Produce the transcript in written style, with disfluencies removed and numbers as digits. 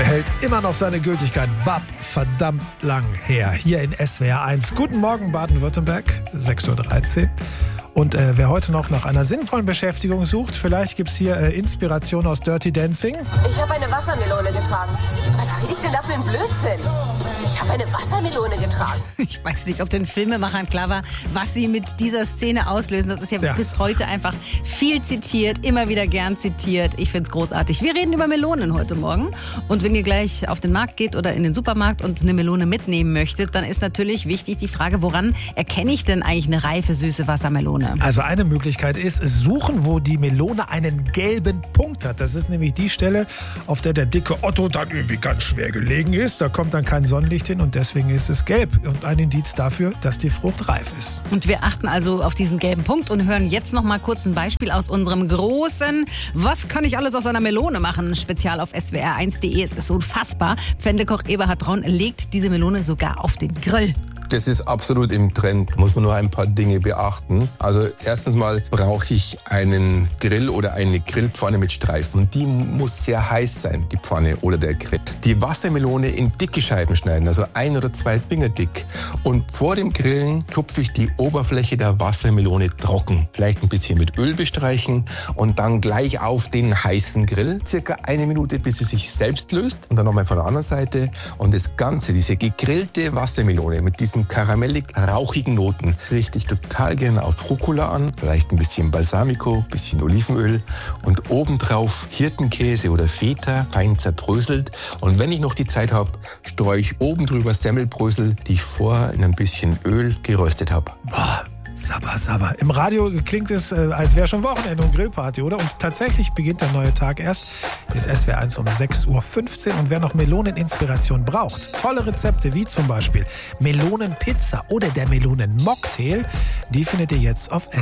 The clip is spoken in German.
hält immer noch seine Gültigkeit. Verdammt lang her. Hier in SWR 1. Guten Morgen Baden-Württemberg, 6.13 Uhr. Und wer heute noch nach einer sinnvollen Beschäftigung sucht, vielleicht gibt es hier Inspiration aus Dirty Dancing. Ich habe eine Wassermelone getragen. Was rede ich denn da für einen Blödsinn? Ich habe eine Wassermelone getragen. Ich weiß nicht, ob den Filmemachern klar war, was sie mit dieser Szene auslösen. Das ist ja bis heute einfach viel zitiert, immer wieder gern zitiert. Ich finde es großartig. Wir reden über Melonen heute Morgen. Und wenn ihr gleich auf den Markt geht oder in den Supermarkt und eine Melone mitnehmen möchtet, dann ist natürlich wichtig die Frage, woran erkenne ich denn eigentlich eine reife, süße Wassermelone? Also eine Möglichkeit ist, suchen, wo die Melone einen gelben Punkt hat. Das ist nämlich die Stelle, auf der dicke Otto dann irgendwie ganz schwer gelegen ist. Da kommt dann kein Sonnenlicht hin und deswegen ist es gelb. Und ein Indiz dafür, dass die Frucht reif ist. Und wir achten also auf diesen gelben Punkt und hören jetzt noch mal kurz ein Beispiel aus unserem großen "Was kann ich alles aus einer Melone machen?" Spezial auf swr1.de. Es ist unfassbar. Pfändekoch Eberhard Braun legt diese Melone sogar auf den Grill. Das ist absolut im Trend, muss man nur ein paar Dinge beachten. Also erstens mal brauche ich einen Grill oder eine Grillpfanne mit Streifen. Die muss sehr heiß sein, die Pfanne oder der Grill. Die Wassermelone in dicke Scheiben schneiden, also 1 oder 2 Finger dick. Und vor dem Grillen tupfe ich die Oberfläche der Wassermelone trocken. Vielleicht ein bisschen mit Öl bestreichen und dann gleich auf den heißen Grill. Circa 1 Minute, bis sie sich selbst löst. Und dann nochmal von der anderen Seite. Und das Ganze, diese gegrillte Wassermelone mit diesen karamellig-rauchigen Noten, richte ich total gerne auf Rucola an, vielleicht ein bisschen Balsamico, ein bisschen Olivenöl und obendrauf Hirtenkäse oder Feta, fein zerbröselt. Und wenn ich noch die Zeit habe, streue ich oben drüber Semmelbrösel, die ich vorher in ein bisschen Öl geröstet habe. Boah. Sabber. Im Radio klingt es, als wäre schon Wochenende und Grillparty, oder? Und tatsächlich beginnt der neue Tag erst. Hier ist SWR 1 um 6.15 Uhr. Und wer noch Meloneninspiration braucht, tolle Rezepte wie zum Beispiel Melonenpizza oder der Melonenmocktail, die findet ihr jetzt auf